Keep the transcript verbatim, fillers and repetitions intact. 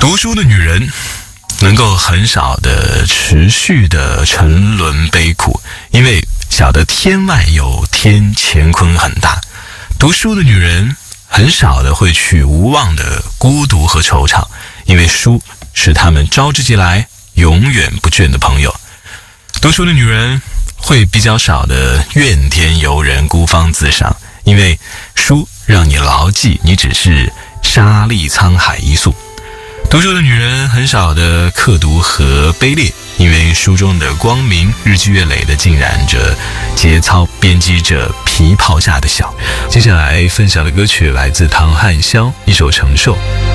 读书的女人能够很少的持续的沉沦悲苦，因为晓得天外有天，乾坤很大。读书的女人很少的会去无望的孤独和惆怅，因为书是她们招之即来永远不倦的朋友。读书的女人会比较少的怨天尤人，孤芳自赏，因为书让你牢记你只是沙砾沧海一粟。读书的女人很少的刻毒和卑劣，因为书中的光明日积月累的浸染着节操，编织着皮袍下的笑。接下来分享的歌曲来自唐汉霄，一首承受。